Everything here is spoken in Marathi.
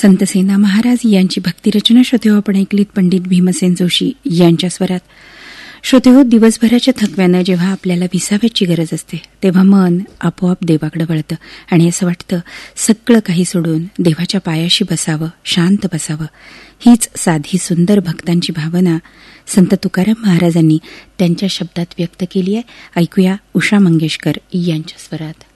संत सेना महाराज यांची भक्तिरचना श्रोतेहो आपण ऐकलीत पंडित भीमसेन जोशी यांच्या स्वरात. श्रोतेहो, दिवसभराच्या थकव्यानं जेव्हा आपल्याला विसाव्याची गरज असते तेव्हा मन आपोआप देवाकडे वळतं आणि असं वाटतं सगळं काही सोडून देवाच्या पायाशी बसावं, शांत बसावं. हीच साधी सुंदर भक्तांची भावना संत तुकाराम महाराजांनी त्यांच्या शब्दात व्यक्त केली आहे. ऐकूया उषा मंगेशकर यांच्या स्वरात.